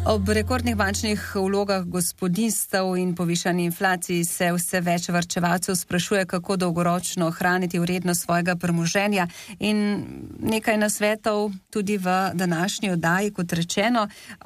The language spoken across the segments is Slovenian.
Ob rekordnih bančnih vlogah gospodinjstev in povišani inflaciji se vse več varčevalcev sprašuje, kako dolgoročno ohraniti vrednost svojega premoženja, in nekaj nasvetov tudi v današnji oddaji, kot rečeno.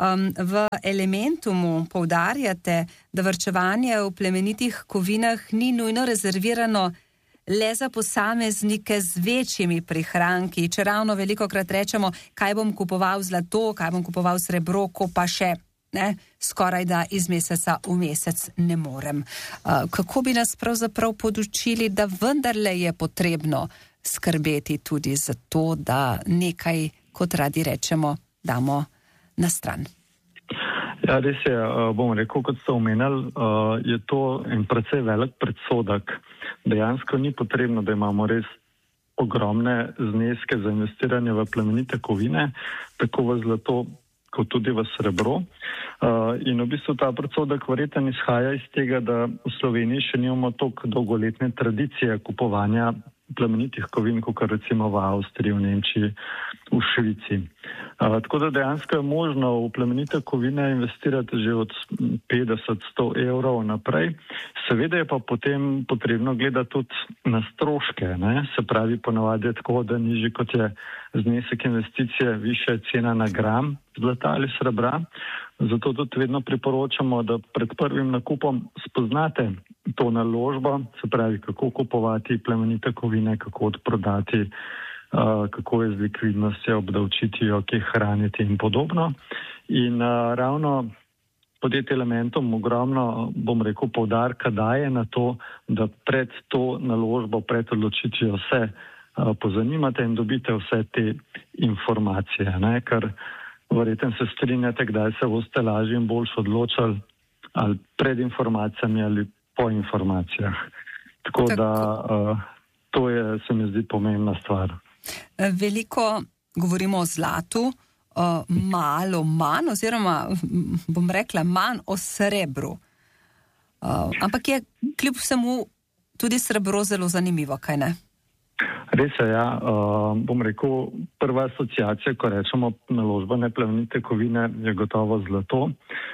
V Elementumu poudarjate, da varčevanje v plemenitih kovinah ni nujno rezervirano le za posameznike z večjimi prihranki. Če ravno velikokrat rečemo, kaj bom kupoval zlato, kaj bom kupoval srebro, ko pa še skoraj da iz meseca v mesec ne morem. Kako bi nas pravzaprav podučili, da vendarle je potrebno skrbeti tudi za to, da nekaj, kot radi rečemo, damo na stran? Ja, res je, bom rekel, kot ste omenili, je to en precej velik predsodek. Dejansko ni potrebno, da imamo res ogromne zneske za investiranje v plemenite kovine, tako v zlato, kot tudi v srebro. In v bistvu ta predsodek verjetno izhaja iz tega, da v Sloveniji še nimamo toliko dolgoletne tradicije kupovanja plemenitih kovin, kot recimo v Avstriji, v Nemčiji, v Švici. Tako da dejansko je možno v plemenite kovine investirati že od 50-100 evrov naprej. Seveda je pa potem potrebno gledati tudi na stroške. Se pravi, ponavadi je tako, da nižji kot je znesek investicije, višja je cena na gram zlata ali srebra. Zato tudi vedno priporočamo, da pred prvim nakupom spoznate to naložbo, se pravi, kako kupovati plemenite kovine, kako odprodati, kako je z likvidnostjo, obdavčiti jo, kje hraniti in podobno. In ravno podjetje Elementum ogromno, bom rekel, poudarka daje na to, da pred to naložbo, pred odločitvijo se pozanimate in dobite vse te informacije, ker verjetno se strinjate, kdaj se boste lažje in boljše odločali, ali pred informacijami ali po informacijah. Tako da to je, se mi zdi, pomembna stvar. Veliko govorimo o zlatu, malo manj, oziroma bom rekla manj o srebru. Ampak je kljub vsemu tudi srebro zelo zanimivo, kaj ne? Res je, ja. Bom rekel, prva asociacija, ko rečemo naložbene plemenite kovine, je gotovo zlato.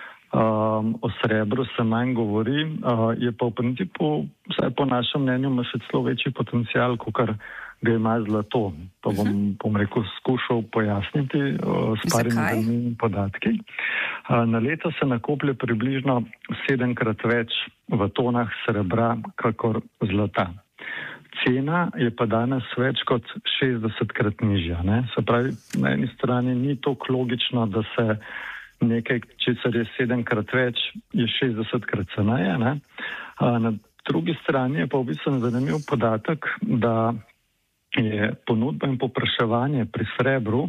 O srebru se manj govori, je pa v principu, vsaj po našem mnenju, ima še celo večji potencial, kot ga ima zlato. To bom rekel, skušal pojasniti s parimi zanimivimi podatki. Na leto se nakoplje približno 7-krat več v tonah srebra, kakor zlata. Cena je pa danes več kot 60-krat nižja. Se pravi, na eni strani ni tako logično, da se nekaj, česar je 7-krat več, je 60-krat ceneje. Na drugi strani je pa v bistvu zanimiv podatek, da je ponudba in povpraševanje pri srebru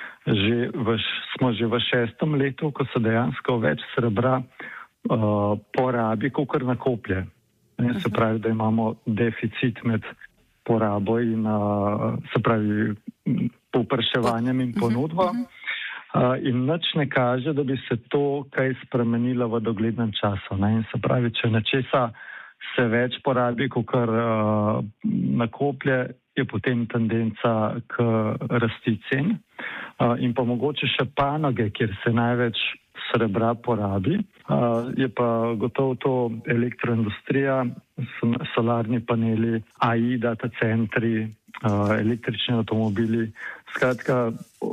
smo že v 6. letu, ko se dejansko več srebra porabi, kakor nakoplje. Se pravi, da imamo deficit med porabo in se pravi povpraševanjem in ponudbo. In nič ne kaže, da bi se to kaj spremenilo v doglednem času. In se pravi, če nečesa se več porabi, kakor nakoplje, je potem tendenca k rasti cen. In pa mogoče še panoge, kjer se največ srebra porabi, je pa gotovo to elektroindustrija, solarni paneli, AI data centri, električni avtomobili, skratka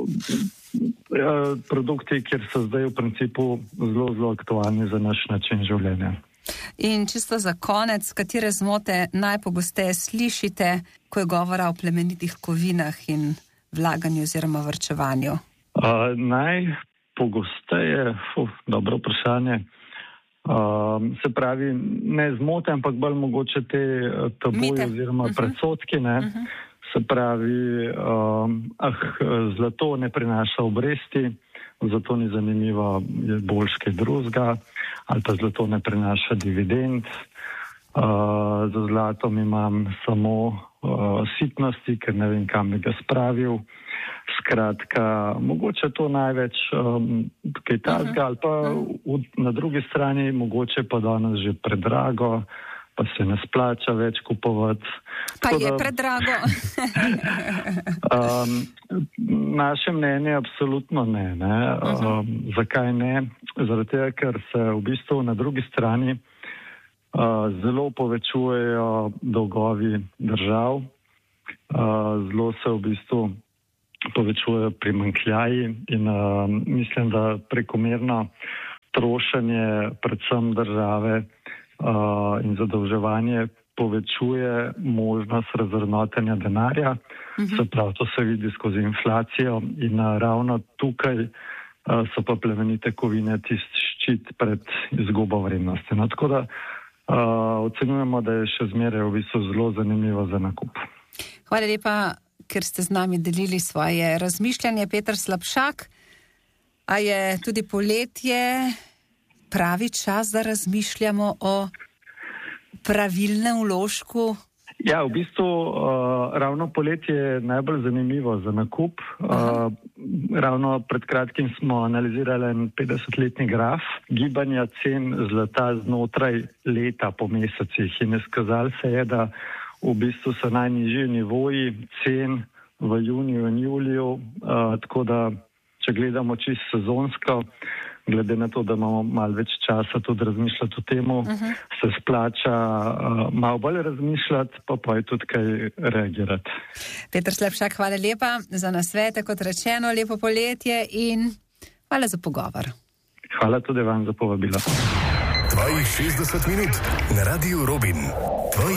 produkti, kjer so zdaj v principu zelo aktualni za naš način življenja. In čisto za konec, katere zmote najpogosteje slišite, ko je govora o plemenitih kovinah in vlaganju oziroma varčevanju? Najpogosteje, dobro vprašanje, se pravi, ne zmote, ampak bolj mogoče te tabuje oziroma predsodki, se pravi, zlato ne prinaša obresti, zato ni zanimivo, je boljš kaj drugega, ali pa zlato ne prinaša dividend. Za zlatom imam samo sitnosti, ker ne vem, kam bi ga spravil. Skratka, mogoče to največ kaj tazga, ali pa na drugi strani mogoče pa danes že predrago, pa se ne splača več kupovati. Pa je predrago? Naše mnenje absolutno ne. Zakaj ne? Zaradi tega, ker se v bistvu na drugi strani zelo povečujejo dolgovi držav, zelo se v bistvu povečujejo primanjkljaji in mislim, da prekomerno trošenje predvsem države in zadolževanje povečuje možnost razvrednotenja denarja, se pravi, to se vidi skozi inflacijo in ravno tukaj so pa plemenite kovine tisti ščit pred izgubo vrednosti. No, tako da ocenjujemo, da je še zmeraj v bistvu zelo zanimivo za nakup. Hvala lepa, ker ste z nami delili svoje razmišljanje. Peter Slapšak, a je tudi poletje pravi čas, da razmišljamo o pravilnem vložku? Ja, v bistvu ravno poletje je najbolj zanimivo za nakup. Ravno pred kratkim smo analizirali en 50-letni graf gibanja cen zlata znotraj leta po mesecih in izkazalo se je, da v bistvu so najnižji nivoji cen v juniju in juliju, tako da če gledamo čisto sezonsko, glede na to, da imamo malo več časa tudi razmišljati o temu, se splača malo bolj razmišljati, pa je tudi kaj reagirati. Peter Slapšak, hvala lepa za nasvete, kot rečeno, lepo poletje in hvala za pogovor. Hvala tudi vam za povabilo. Tvojih 60 minut na Radiu Robin.